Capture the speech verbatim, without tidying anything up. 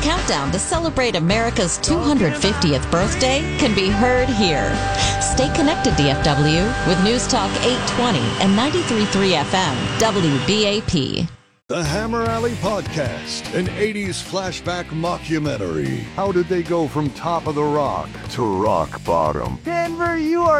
countdown to celebrate America's two hundred fiftieth birthday can be heard here. Stay connected, D F W, with News Talk eight twenty and ninety-three point three F M, W B A P. The Hammer Alley Podcast, an eighties flashback mockumentary. How did they go from top of the rock to rock bottom? Denver, you are